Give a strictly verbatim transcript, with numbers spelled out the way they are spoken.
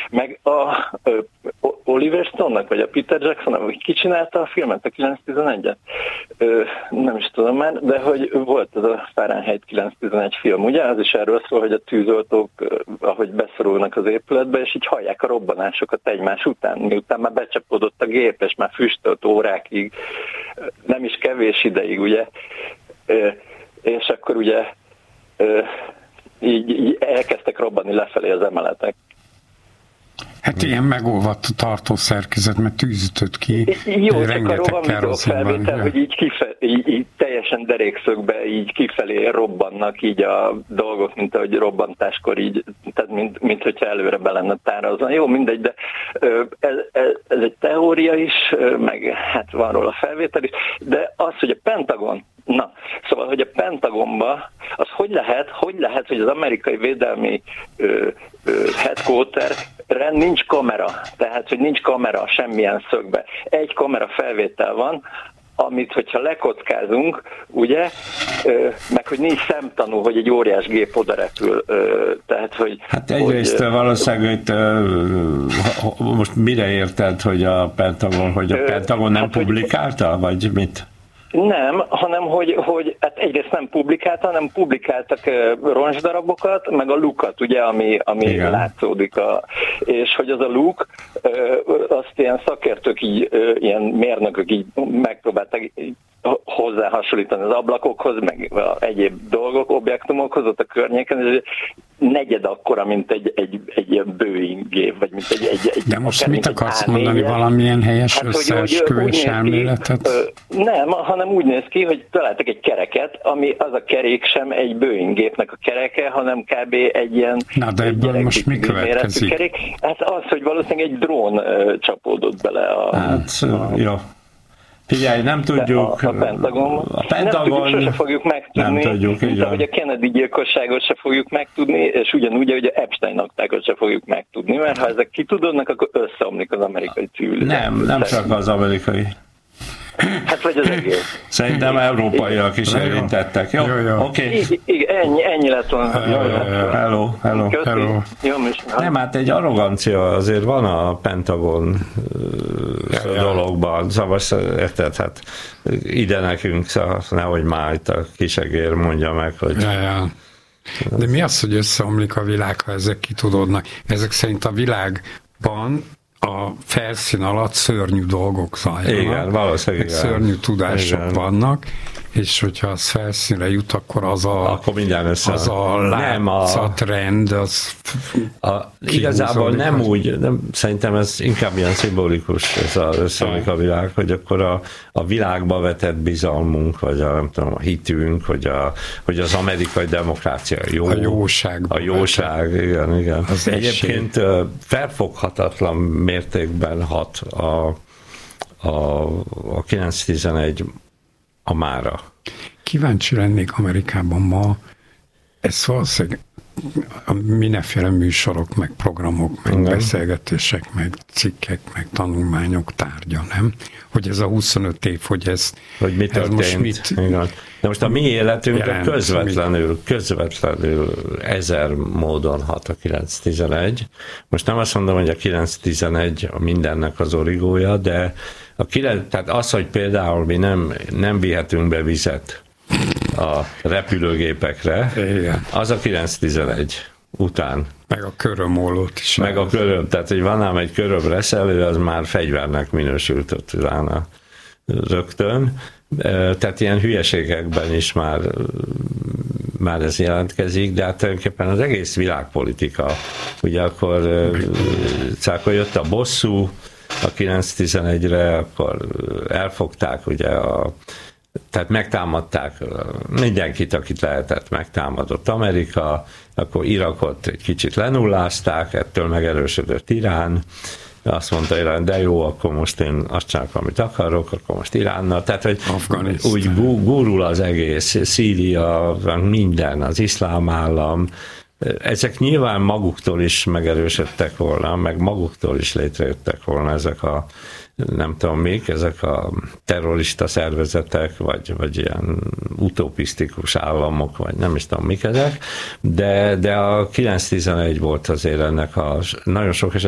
Meg a, a Oliver Stone-nak, vagy a Peter Jackson-nak, vagy ki csinálta a filmet, a kilenc tizenegyet? Nem is tudom már, de hogy volt ez a Fahrenheit kilenc tizenegy film, ugye? Az is erről szól, hogy a tűzoltók, ahogy beszorulnak az épületbe, és így hallják a robbanásokat egymás után, miután már becsapódott a gép, és már füstölt órákig, nem is kevés ideig, ugye? És akkor ugye így, így elkezdtek robbanni lefelé az emeletek. Hát ilyen megolvadt a tartószerkezet, mert tűz ütött ki. Jó, csak a robbanító felvétel, ja. Hogy így, kife, így, így teljesen derékszögbe így kifelé robbannak így a dolgok, mint ahogy robbantáskor így, tehát mint, mint hogyha előre be lenne tárazva. Jó, mindegy, de ez, ez, ez egy teória is, meg hát van róla felvétel is, de az, hogy a Pentagon, na, szóval, hogy a Pentagonba, az hogy lehet, hogy lehet, hogy az amerikai védelmi ö, ö, headquarterre nincs kamera, tehát, hogy nincs kamera semmilyen szögbe. Egy kamera felvétel van, amit, hogyha lekockázunk, ugye, ö, meg hogy nincs szemtanú, hogy egy óriás gép oda repül, ö, tehát, hogy... Hát egyrészt hogy, valószínűleg, hogy most mire érted, hogy a Pentagon, hogy a Pentagon nem hát, publikálta, hogy, vagy mit? Nem, hanem hogy, hogy hát egyrészt nem publikálta, hanem publikáltak roncsdarabokat, meg a lukat, ugye, ami, ami látszódik. A, és hogy az a luk, azt ilyen szakértők, így, ilyen mérnökök így megpróbálták hozzá hasonlítani az ablakokhoz, meg egyéb dolgok, objektumokhoz ott a környéken, és negyed akkora, mint egy, egy, egy ilyen Boeing gép, vagy mint egy... egy, egy De most mit akarsz mondani, valamilyen helyes hát, összeesküvés elméletet? Ki, nem, hanem úgy néz ki, hogy találtak egy kereket, ami az a kerék sem egy Boeing gépnek a kereke, hanem kb. Egy ilyen... Na, de ebből most mi következik? Kerék. Hát az, hogy valószínűleg egy drón uh, csapódott bele a... Hát, a, jó. Figyelj, nem tudjuk. A, a Pentagon. A Pentagon nem tudjuk, sose fogjuk megtudni. Nem tudjuk, mint ahogy a Kennedy gyilkosságot se fogjuk megtudni, és ugyanúgy, hogy a Epstein aktákat se fogjuk megtudni, mert ha ezek kitudodnak, akkor összeomlik az amerikai civilizáció. Nem, nem csak az amerikai. Hát vagy az egész. Szerintem európaiak is érintettek. Jó, jó, jó. Oké. Okay. Ennyi, ennyi lett volna. Hello, hello. hello. Nem, hát egy arrogancia azért van a Pentagon ja, dologban. Szóval érted, hát ide nekünk, szóval nehogy már itt a kisegér mondja meg, hogy... Ja, ja. De mi az, hogy összeomlik a világ, ha ezek kitudódnak? Ezek szerint a világban a felszín alatt szörnyű dolgok zajlanak. Igen, valószínűleg. Szörnyű tudások igen. vannak, és hogyha az felszínre jut, akkor az a, akkor az a látszatrend, az a, igazából nem úgy, nem, szerintem ez inkább ilyen szimbolikus, ez az összeomlik a világ, hogy akkor a, a világba vetett bizalmunk, vagy a, nem tudom, a hitünk, hogy, a, hogy az amerikai demokrácia jó. A jóság. A jóság, igen, igen. Az egyébként esély. Felfoghatatlan mértékben hat a, a, a kilenc tizenegy a mára. Kíváncsi lennék Amerikában ma, ez valószínűleg mindenféle műsorok, meg programok, meg igen. beszélgetések, meg cikkek, meg tanulmányok tárgya, nem? Hogy ez a huszonöt év, hogy ez... Hogy mi történt. Most mit, de most a mi életünkre közvetlenül, közvetlenül ezer módon hat a kilenc tizenegy. Most nem azt mondom, hogy a kilenc tizenegy a mindennek az origója, de a kilenc, tehát az, hogy például mi nem, nem vihetünk be vizet a repülőgépekre, igen. az a kilenc tizenegy után. Meg a körömólót is. Meg a köröm, tehát hogy van ám egy köröm reszelő, az már fegyvernek minősült ott utána rögtön. Tehát ilyen hülyeségekben is már, már ez jelentkezik, de hát tulajdonképpen az egész világpolitika. Ugye akkor, akkor jött a bosszú a kilenc tizenegyre, akkor elfogták ugye a tehát megtámadták mindenkit, akit lehetett, megtámadott Amerika, akkor Irakot egy kicsit lenullázták, ettől megerősödött Irán, azt mondta Irán, de jó, akkor most én azt csinálok, amit akarok, akkor most Iránnal, tehát hogy úgy gurul az egész, Szíria, minden, az iszlám állam, ezek nyilván maguktól is megerősödtek volna, meg maguktól is létrejöttek volna ezek a nem tudom még, ezek a terrorista szervezetek, vagy, vagy ilyen utopisztikus államok, vagy nem is tudom mik ezek, de, de a kilenc tizenegy volt azért ennek a nagyon sok esetben